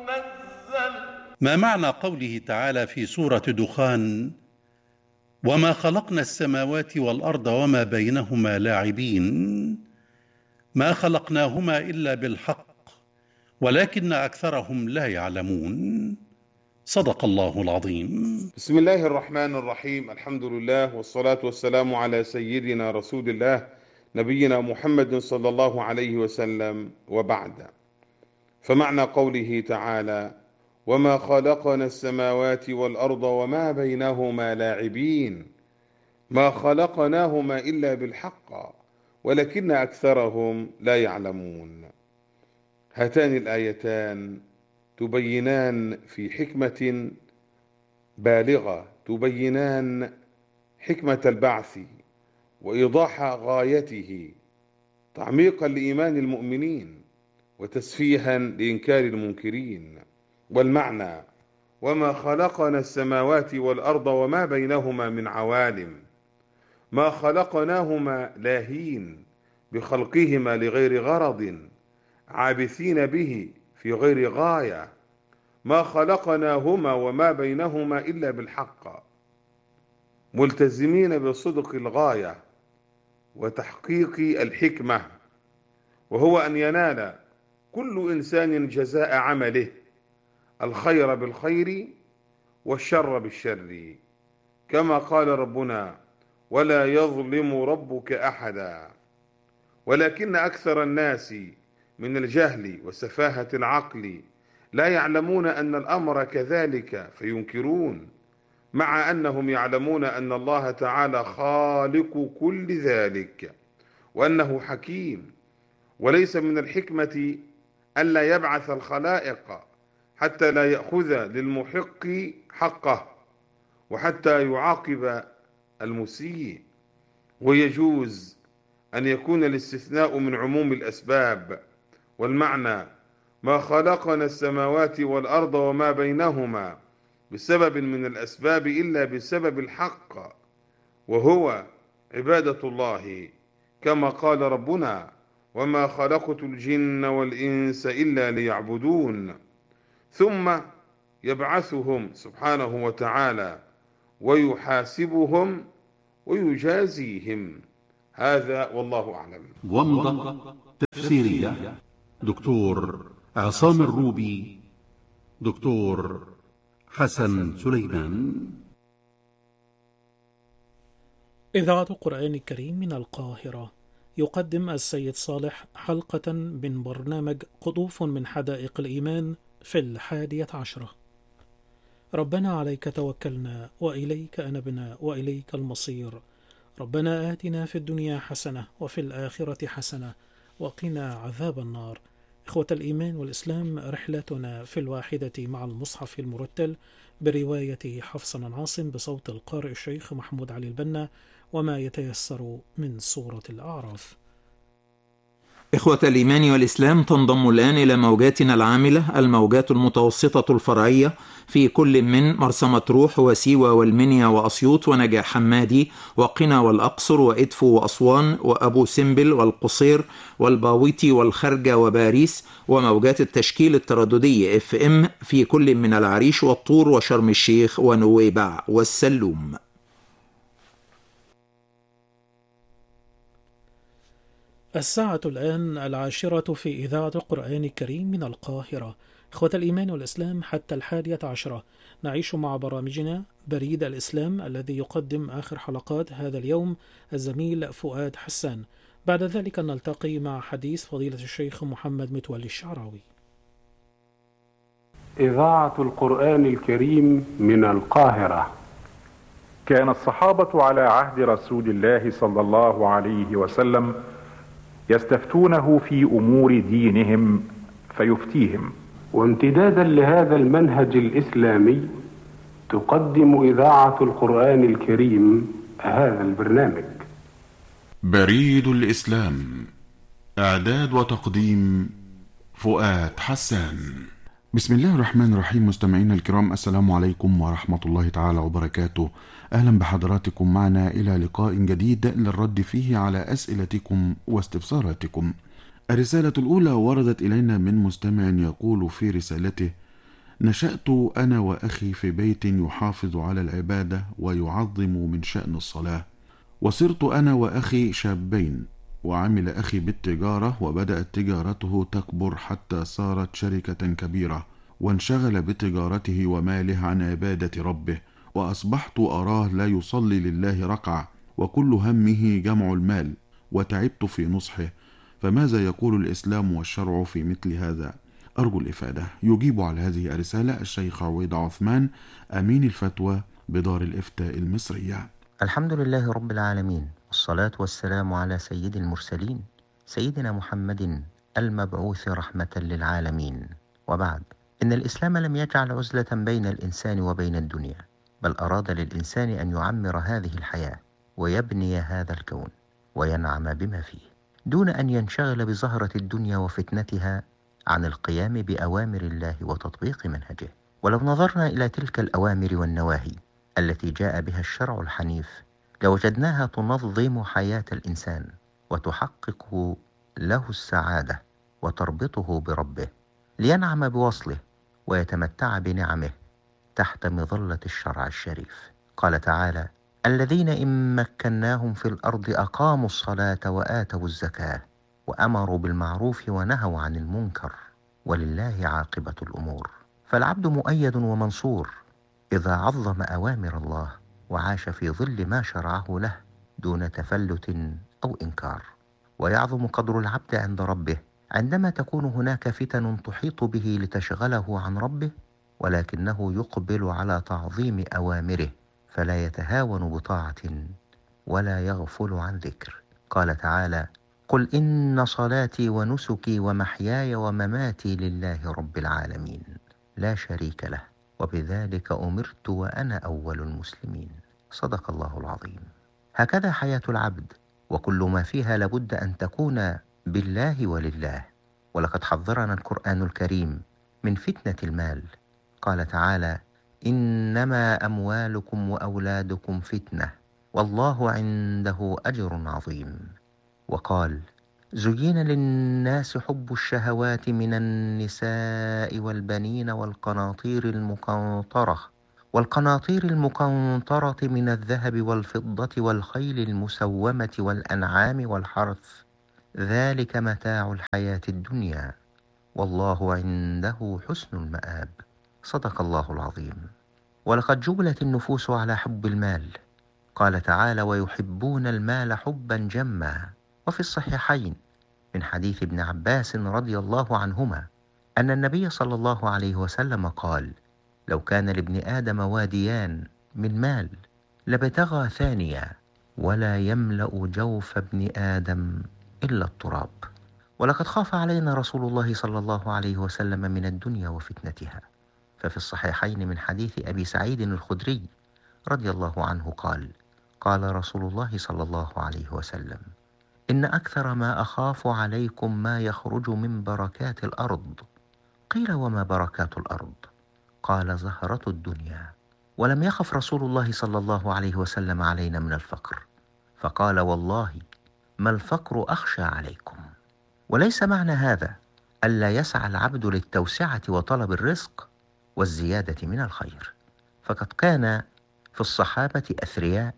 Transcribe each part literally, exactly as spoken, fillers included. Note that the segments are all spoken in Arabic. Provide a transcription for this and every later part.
ما معنى قوله تعالى في سورة دخان: وما خلقنا السماوات والأرض وما بينهما لاعبين؟ ما خلقناهما إلا بالحق ولكن أكثرهم لا يعلمون. صدق الله العظيم. بسم الله الرحمن الرحيم. الحمد لله والصلاة والسلام على سيدنا رسول الله نبينا محمد صلى الله عليه وسلم، وبعد. فمعنى قوله تعالى: وما خلقنا السماوات والأرض وما بينهما لاعبين، ما خلقناهما إلا بالحق ولكن أكثرهم لا يعلمون. هاتان الآيتان تبينان في حكمة بالغة، تبينان حكمة البعث وإيضاح غايته، تعميقا لإيمان المؤمنين وتسفيها لإنكار المنكرين. والمعنى: وما خلقنا السماوات والأرض وما بينهما من عوالم، ما خلقناهما لاهين بخلقهما لغير غرض، عابثين به في غير غاية، ما خلقناهما وما بينهما إلا بالحق، ملتزمين بصدق الغاية وتحقيق الحكمة، وهو أن ينال كل إنسان جزاء عمله، الخير بالخير والشر بالشر، كما قال ربنا: ولا يظلم ربك أحدا. ولكن أكثر الناس من الجهل وسفاهة العقل لا يعلمون أن الأمر كذلك فينكرون، مع أنهم يعلمون أن الله تعالى خالق كل ذلك وأنه حكيم. وليس من الحكمة ألا يبعث الخلائق حتى لا يأخذ للمحق حقه وحتى يعاقب المسيء. ويجوز أن يكون الاستثناء من عموم الأسباب، والمعنى: ما خلقنا السماوات والأرض وما بينهما بسبب من الأسباب إلا بسبب الحق، وهو عبادة الله، كما قال ربنا: وما خلقت الجن والإنس إلا ليعبدون. ثم يبعثهم سبحانه وتعالى ويحاسبهم ويجازيهم. هذا والله أعلم. ومضة تفسيرية: دكتور عصام الروبي، دكتور حسن سليمان. إذاعة القرآن الكريم من القاهرة، يقدم السيد صالح حلقة من برنامج قطوف من حدائق الإيمان في الحادية عشرة. ربنا عليك توكلنا وإليك أنبنا وإليك المصير. ربنا آتنا في الدنيا حسنة وفي الآخرة حسنة وقنا عذاب النار. إخوة الإيمان والإسلام، رحلتنا في الواحدة مع المصحف المرتل برواية حفص بن عاصم بصوت القارئ الشيخ محمود علي البنا، وما يتيسر من سورة الأعراف. إخوة الإيمان والإسلام، تنضم الآن إلى موجاتنا العاملة الموجات المتوسطة الفرعية في كل من مرسى مطروح وسيوة والمنيا وأسيوط ونجع حمادي وقنا والأقصر وإدفو وأسوان وأبو سمبل والقصير والباويتي والخرجة وباريس، وموجات التشكيل الترددي اف ام في كل من العريش والطور وشرم الشيخ ونويبع والسلوم. الساعة الآن العاشرة في إذاعة القرآن الكريم من القاهرة. إخوة الإيمان والإسلام، حتى الحادية عشرة نعيش مع برامجنا بريد الإسلام الذي يقدم آخر حلقات هذا اليوم الزميل فؤاد حسان. بعد ذلك نلتقي مع حديث فضيلة الشيخ محمد متولي الشعراوي. إذاعة القرآن الكريم من القاهرة. كان الصحابة على عهد رسول الله صلى الله عليه وسلم يستفتونه في أمور دينهم فيفتيهم. وامتدادا لهذا المنهج الإسلامي تقدم إذاعة القرآن الكريم هذا البرنامج. بريد الإسلام، إعداد وتقديم فؤاد حسان. بسم الله الرحمن الرحيم. مستمعينا الكرام، السلام عليكم ورحمة الله تعالى وبركاته. أهلا بحضراتكم معنا إلى لقاء جديد للرد فيه على أسئلتكم واستفساراتكم. الرسالة الأولى وردت إلينا من مستمع يقول في رسالته: نشأت أنا وأخي في بيت يحافظ على العبادة ويعظم من شأن الصلاة، وصرت أنا وأخي شابين، وعمل أخي بالتجارة وبدأت تجارته تكبر حتى صارت شركة كبيرة، وانشغل بتجارته وماله عن عبادة ربه، وأصبحت أراه لا يصلي لله ركعة، وكل همه جمع المال، وتعبت في نصحه. فماذا يقول الإسلام والشرع في مثل هذا؟ أرجو الإفادة. يجيب على هذه الرسالة الشيخ عويد عثمان، أمين الفتوى بدار الإفتاء المصرية. الحمد لله رب العالمين، والصلاة والسلام على سيد المرسلين سيدنا محمد المبعوث رحمة للعالمين. وبعد، إن الإسلام لم يجعل عزلة بين الإنسان وبين الدنيا، بل أراد للإنسان أن يعمر هذه الحياة ويبني هذا الكون وينعم بما فيه، دون أن ينشغل بزهرة الدنيا وفتنتها عن القيام بأوامر الله وتطبيق منهجه. ولو نظرنا إلى تلك الأوامر والنواهي التي جاء بها الشرع الحنيف لوجدناها تنظم حياة الإنسان وتحقق له السعادة وتربطه بربه لينعم بوصله ويتمتع بنعمه تحت مظلة الشرع الشريف. قال تعالى: الذين إن مكناهم في الأرض أقاموا الصلاة وآتوا الزكاة وأمروا بالمعروف ونهوا عن المنكر ولله عاقبة الأمور. فالعبد مؤيد ومنصور إذا عظم أوامر الله وعاش في ظل ما شرعه له دون تفلت أو إنكار. ويعظم قدر العبد عند ربه عندما تكون هناك فتن تحيط به لتشغله عن ربه، ولكنه يقبل على تعظيم أوامره فلا يتهاون بطاعة ولا يغفل عن ذكر. قال تعالى: قل إن صلاتي ونسكي ومحياي ومماتي لله رب العالمين لا شريك له وبذلك أمرت وأنا أول المسلمين. صدق الله العظيم. هكذا حياة العبد، وكل ما فيها لابد أن تكون بالله ولله. ولقد حذرنا القرآن الكريم من فتنة المال. قال تعالى: إنما أموالكم وأولادكم فتنة والله عنده أجر عظيم. وقال: زين للناس حب الشهوات من النساء والبنين والقناطير المقنطرة والقناطير المقنطرة من الذهب والفضة والخيل المسومة والأنعام والحرث، ذلك متاع الحياة الدنيا والله عنده حسن المآب. صدق الله العظيم. ولقد جبلت النفوس على حب المال. قال تعالى: ويحبون المال حبا جما. وفي الصحيحين من حديث ابن عباس رضي الله عنهما أن النبي صلى الله عليه وسلم قال: لو كان لابن آدم واديان من مال لابتغى ثانيا ولا يملأ جوف ابن آدم إلا التراب. ولقد خاف علينا رسول الله صلى الله عليه وسلم من الدنيا وفتنتها. ففي الصحيحين من حديث أبي سعيد الخدري رضي الله عنه قال: قال رسول الله صلى الله عليه وسلم: إن أكثر ما أخاف عليكم ما يخرج من بركات الأرض. قيل: وما بركات الأرض؟ قال: زهرة الدنيا. ولم يخف رسول الله صلى الله عليه وسلم علينا من الفقر، فقال: والله ما الفقر أخشى عليكم. وليس معنى هذا ألا يسعى العبد للتوسعة وطلب الرزق والزيادة من الخير، فقد كان في الصحابة أثرياء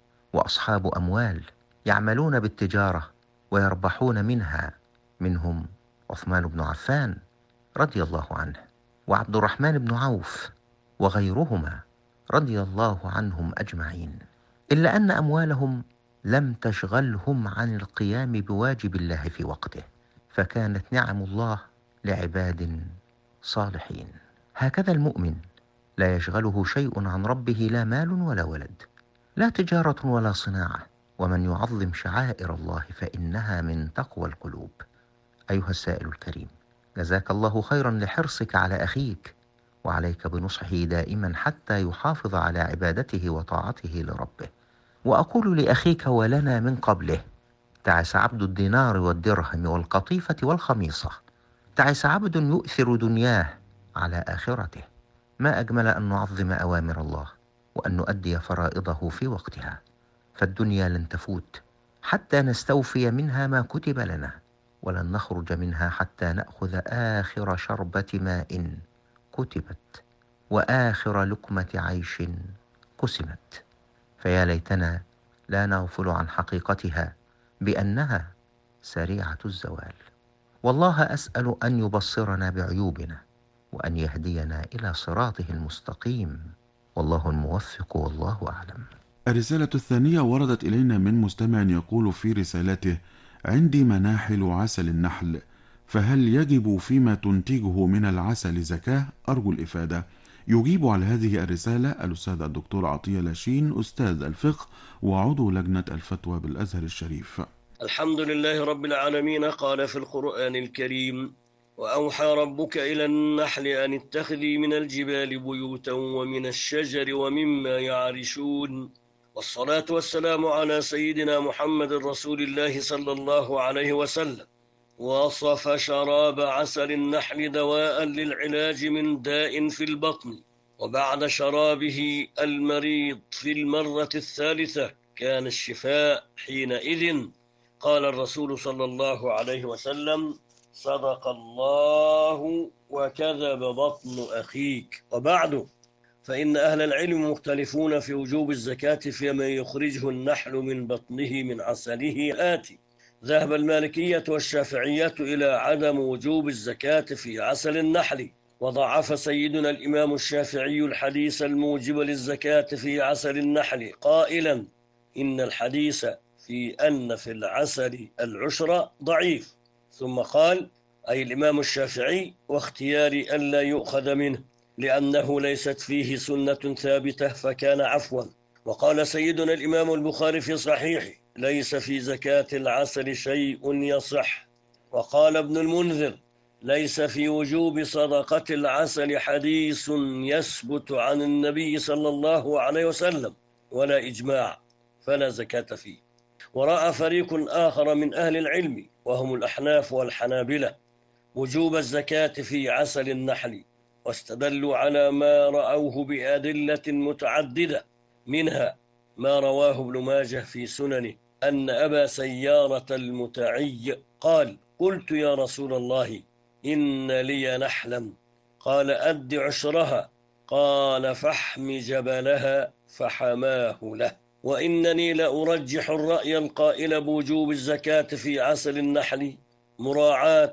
وأصحاب أموال يعملون بالتجارة ويربحون منها، منهم عثمان بن عفان رضي الله عنه وعبد الرحمن بن عوف وغيرهما رضي الله عنهم أجمعين، إلا أن أموالهم لم تشغلهم عن القيام بواجب الله في وقته، فكانت نعم الله لعباد صالحين. هكذا المؤمن لا يشغله شيء عن ربه، لا مال ولا ولد، لا تجارة ولا صناعة. ومن يعظم شعائر الله فإنها من تقوى القلوب. أيها السائل الكريم، جزاك الله خيرا لحرصك على أخيك، وعليك بنصحه دائما حتى يحافظ على عبادته وطاعته لربه. وأقول لأخيك ولنا من قبله: تعس عبد الدينار والدرهم والقطيفة والخميصة، تعس عبد يؤثر دنياه على آخرته. ما أجمل أن نعظم أوامر الله وأن نؤدي فرائضه في وقتها، فالدنيا لن تفوت حتى نستوفي منها ما كتب لنا، ولن نخرج منها حتى نأخذ آخر شربة ماء كتبت وآخر لقمة عيش قسمت. فيا ليتنا لا نغفل عن حقيقتها بأنها سريعة الزوال. والله أسأل أن يبصرنا بعيوبنا وأن يهدينا إلى صراطه المستقيم، والله الموفق والله أعلم. الرسالة الثانية وردت إلينا من مستمع يقول في رسالته: عندي مناحل عسل النحل، فهل يجب فيما تنتجه من العسل زكاة؟ أرجو الإفادة. يجيب على هذه الرسالة الأستاذ الدكتور عطية لاشين، أستاذ الفقه وعضو لجنة الفتوى بالأزهر الشريف. الحمد لله رب العالمين. قال في القرآن الكريم: وأوحى ربك إلى النحل أن اتخذي من الجبال بيوتا ومن الشجر ومما يعرشون. والصلاة والسلام على سيدنا محمد رسول الله صلى الله عليه وسلم. وصف شراب عسل النحل دواء للعلاج من داء في البطن، وبعد شرابه المريض في المرة الثالثة كان الشفاء حينئذ. قال الرسول صلى الله عليه وسلم: صدق الله وكذب بطن أخيك. وبعد، فإن أهل العلم مختلفون في وجوب الزكاة فيما يخرجه النحل من بطنه من عسله الآتي: ذهب المالكية والشافعية إلى عدم وجوب الزكاة في عسل النحل، وضعف سيدنا الإمام الشافعي الحديث الموجب للزكاة في عسل النحل قائلا: إن الحديث في أن في العسل العشر ضعيف. ثم قال، أي الإمام الشافعي: واختياري ألا يؤخذ منه لأنه ليست فيه سنة ثابتة فكان عفوا. وقال سيدنا الإمام البخاري في صحيحه: ليس في زكاة العسل شيء يصح. وقال ابن المنذر: ليس في وجوب صدقة العسل حديث يثبت عن النبي صلى الله عليه وسلم ولا إجماع، فلا زكاة فيه. ورأى فريق آخر من أهل العلم وهم الأحناف والحنابلة وجوب الزكاة في عسل النحل، واستدلوا على ما رأوه بأدلة متعددة، منها ما رواه ابن ماجه في سننه أن أبا سيارة المتعي قال: قلت يا رسول الله إن لي نحلا، قال: أد عشرها، قال: فاحم جبلها، فحماه له. وإنني لأرجح الرأي القائل بوجوب الزكاة في عسل النحل مراعاة